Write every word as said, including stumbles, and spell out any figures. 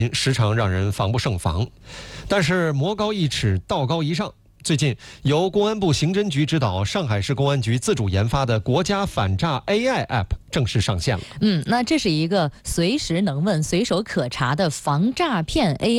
时常让人防不胜防。但是魔高一尺，道高一丈。最近，由公安部刑侦局指导，上海市公安局自主研发的国家反诈 A I App 正式上线了。 嗯，那这是一个随时能问、随手可查的防诈骗 A